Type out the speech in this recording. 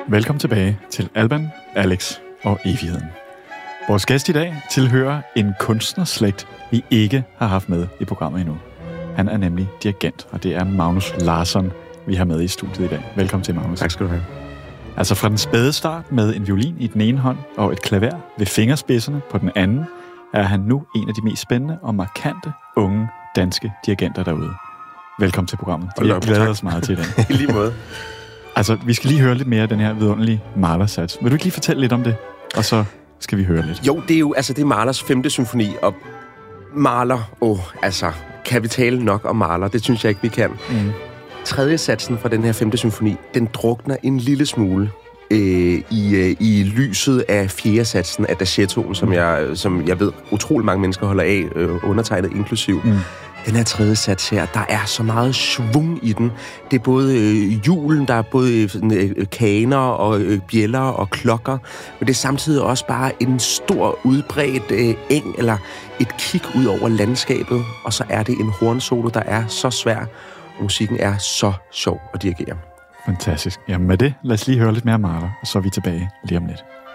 Velkommen tilbage til Alban, Alex og Evigheden. Vores gæst i dag tilhører en kunstnerslægt, vi ikke har haft med i programmet endnu. Han er nemlig dirigent, og det er Magnus Larsson, vi har med i studiet i dag. Velkommen til, Magnus. Tak skal du have. Altså fra den spæde start med en violin i den ene hånd og et klaver ved fingerspidserne på den anden, er han nu en af de mest spændende og markante unge danske dirigenter derude. Velkommen til programmet. Vi har glædet os meget til i dag. I lige måde. Altså, vi skal lige høre lidt mere af den her vidunderlige Mahler-sats. Vil du ikke lige fortælle lidt om det? Og så skal vi høre lidt. Jo, det er jo det er Mahlers 5. symfoni, og Mahler, kan vi tale nok om Mahler? Det synes jeg ikke, vi kan. Tredje satsen fra den her 5. symfoni, den drukner en lille smule i lyset af fjerde satsen af Adagietoen, som jeg ved utrolig mange mennesker holder af, undertegnet inklusiv. Den her tredje sats her, der er så meget svung i den. Det er både julen, der er både kaner og bjælder og klokker, men det er samtidig også bare en stor, udbredt eng, eller et kig ud over landskabet, og så er det en hornsolo, der er så svær, og musikken er så sjov at dirigere. Fantastisk. Jamen med det, lad os lige høre lidt mere Mahler, og så er vi tilbage lige om lidt.